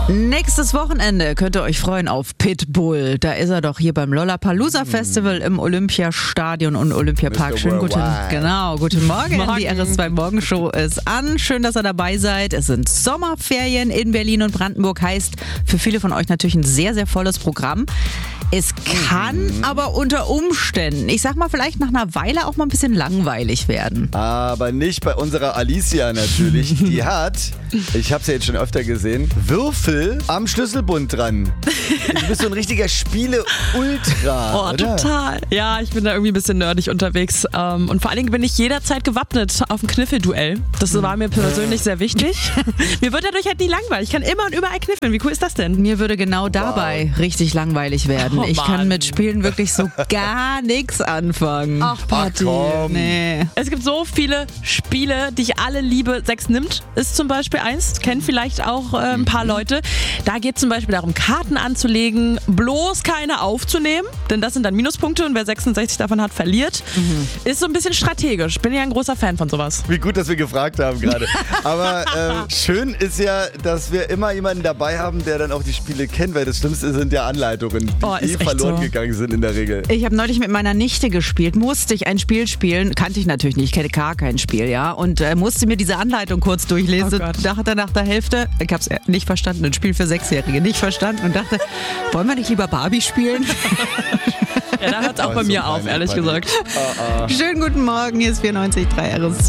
Nächstes Wochenende könnt ihr euch freuen auf Pitbull. Da ist er doch hier beim Lollapalooza Festival im Olympiastadion und Olympiapark. Schönen guten Morgen. Die RS2 Morgenshow ist an. Schön, dass ihr dabei seid. Es sind Sommerferien in Berlin und Brandenburg. Heißt für viele von euch natürlich ein sehr, sehr volles Programm. Es kann aber unter Umständen, ich sag mal, vielleicht nach einer Weile auch mal ein bisschen langweilig werden. Aber nicht bei unserer Alicia natürlich. Die hat, ich hab's ja jetzt schon öfter gesehen, Würfel am Schlüsselbund dran. Du bist so ein richtiger Spiele-Ultra, Oh, oder? total. Ja, ich bin da irgendwie ein bisschen nerdig unterwegs. Und vor allen Dingen bin ich jederzeit gewappnet auf ein Kniffelduell. Das war mir persönlich sehr wichtig. Mir wird dadurch halt nie langweilig. Ich kann immer und überall kniffeln. Wie cool ist das denn? Mir würde genau dabei richtig langweilig werden. Oh, ich kann Mann. mit Spielen wirklich so gar nichts anfangen. Ach, Party. komm. Nee. Es gibt so viele Spiele, die ich alle liebe. 6 nimmt ist zum Beispiel eins. Kennen vielleicht auch ein paar Leute. Da geht es zum Beispiel darum, Karten anzulegen, bloß keine aufzunehmen, denn das sind dann Minuspunkte und wer 66 davon hat, verliert. Ist so ein bisschen strategisch. Bin ja ein großer Fan von sowas. Wie gut, dass wir gefragt haben gerade. Aber schön ist ja, dass wir immer jemanden dabei haben, der dann auch die Spiele kennt, weil das Schlimmste sind ja Anleitungen, die Ist echt verloren so. gegangen sind in der Regel. Ich habe neulich mit meiner Nichte gespielt, musste ich ein Spiel spielen, kannte ich natürlich nicht, ich kenne gar kein Spiel, ja, und musste mir diese Anleitung kurz durchlesen, Oh Gott. dachte nach der Hälfte, ich habe es nicht verstanden, ein Spiel für Sechsjährige, nicht verstanden und dachte, wollen wir nicht lieber Barbie spielen? Ja, da hört es auch Oh, bei so mir auf, peinlich, ehrlich peinlich. gesagt. Schönen guten Morgen, hier ist 94.3 RS.